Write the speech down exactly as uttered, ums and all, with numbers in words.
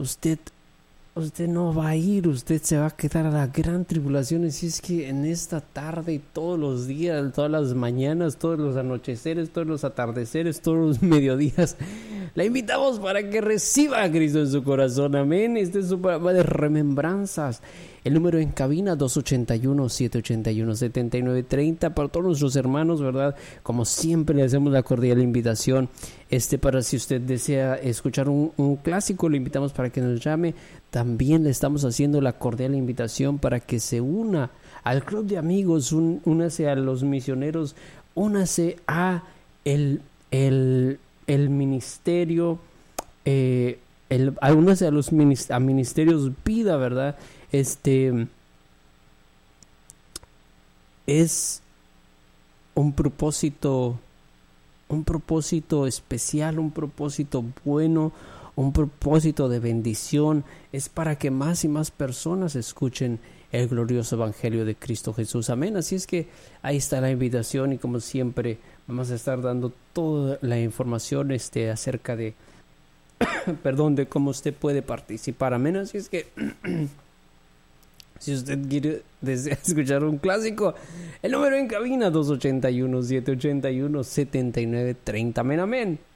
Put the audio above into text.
usted, usted no va a ir, usted se va a quedar a la gran tribulación. Así es que en esta tarde, todos los días, todas las mañanas, todos los anocheceres, todos los atardeceres, todos los mediodías, la invitamos para que reciba a Cristo en su corazón. Amén. Este es su programa de remembranzas. El número en cabina dos ochenta y uno, siete ochenta y uno, setenta y nueve treinta para todos nuestros hermanos, ¿verdad? Como siempre le hacemos la cordial invitación este para si usted desea escuchar un, un clásico, le invitamos para que nos llame. También le estamos haciendo la cordial invitación para que se una al club de amigos, un, únase a los misioneros, únase a el, el, el ministerio, eh, el, a únase a los minist- a ministerios vida, ¿verdad? Este es un propósito, un propósito especial, un propósito bueno, un propósito de bendición. Es para que más y más personas escuchen el glorioso evangelio de Cristo Jesús. Amén. Así es que ahí está la invitación y como siempre vamos a estar dando toda la información este acerca de perdón, de cómo usted puede participar. Amén. Así es que si usted quiere, desea escuchar un clásico, el número en cabina dos ochenta y uno, siete ochenta y uno, setenta y nueve treinta. Amén, amén.